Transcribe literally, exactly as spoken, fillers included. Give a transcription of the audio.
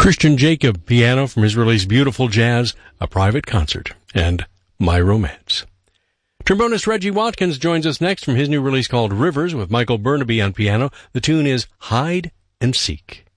Christian Jacob, piano from his release Beautiful Jazz, A Private Concert, and My Romance. Trombonist Reggie Watkins joins us next from his new release called Rivers with Michael Burnaby on piano. The tune is Hide and Seek.